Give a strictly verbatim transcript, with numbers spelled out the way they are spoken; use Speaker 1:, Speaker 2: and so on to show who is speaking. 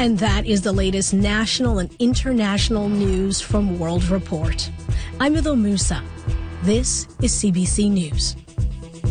Speaker 1: And that is the latest national and international news from World Report. I'm Idil Musa. This is C B C News.